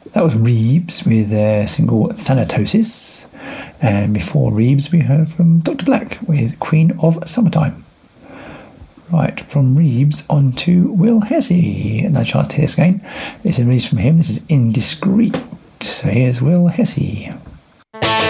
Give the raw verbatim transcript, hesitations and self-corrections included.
That was Reeves with their single Thanatosis. And before Reeves, we heard from Doctor Black with Queen of Summertime. Right, from Reeves on to Will Hesse. No chance to hear this again. It's a release from him. This is Indiscreet. So here's Will Hesse.